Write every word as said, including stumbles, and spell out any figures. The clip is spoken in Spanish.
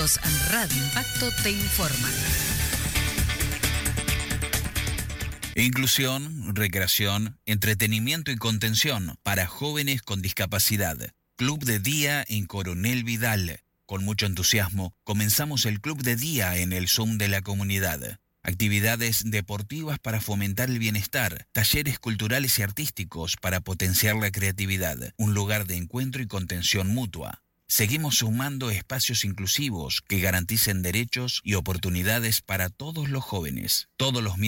minutos, Radio Impacto te informa. Inclusión, recreación, entretenimiento y contención para jóvenes con discapacidad. Club de Día en Coronel Vidal. Con mucho entusiasmo, comenzamos el Club de Día en el Zoom de la comunidad. Actividades deportivas para fomentar el bienestar, talleres culturales y artísticos para potenciar la creatividad, un lugar de encuentro y contención mutua. Seguimos sumando espacios inclusivos que garanticen derechos y oportunidades para todos los jóvenes. Todos los